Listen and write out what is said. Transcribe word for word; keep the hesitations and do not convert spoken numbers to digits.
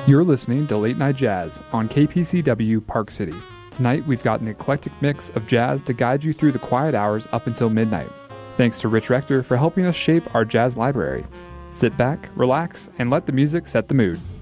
You're listening to Late Night Jazz on K P C W Park City. Tonight we've got an eclectic mix of jazz to guide you through the quiet hours up until midnight. Thanks to Rich Rector for helping us shape our jazz library. Sit back, relax, and let the music set the mood.